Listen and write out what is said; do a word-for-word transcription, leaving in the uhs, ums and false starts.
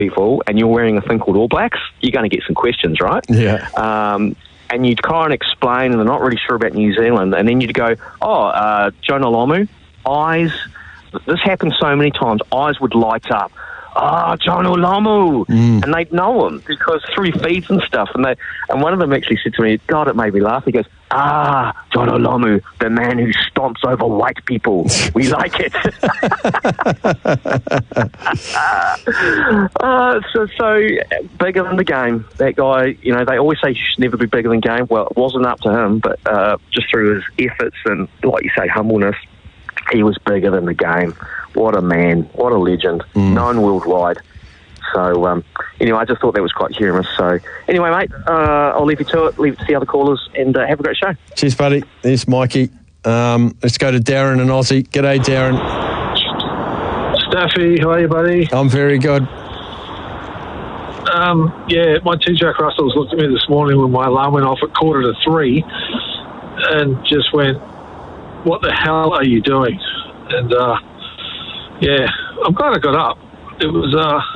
people and you're wearing a thing called All Blacks, you're going to get some questions, right? Yeah. Um, and you'd try and explain, and they're not really sure about New Zealand, and then you'd go, oh, uh, Jonah Lomu, eyes, this happens so many times, eyes would light up. Oh, Jonah Lomu. Mm. And they'd know him because through feeds and stuff. And they, and one of them actually said to me, God, it made me laugh. He goes, ah, Jonah Lomu, the man who stomps over white people. We like it. uh, so, so bigger than the game. That guy, you know, they always say you should never be bigger than game. Well, it wasn't up to him, but uh, just through his efforts and, like you say, humbleness, he was bigger than the game. What a man. What a legend. Mm. Known worldwide. So, um, anyway, I just thought that was quite humorous. So, anyway, mate, uh, I'll leave you to it, leave it to the other callers, and uh, have a great show. Cheers, buddy. There's Mikey. Um, let's go to Darren and Aussie. G'day, Darren. Staffy, how are you, buddy? I'm very good. Um, yeah, my two Jack Russells looked at me this morning when my alarm went off at quarter to three and just went, what the hell are you doing? And, uh, yeah, I'm glad I got up. It was, uh,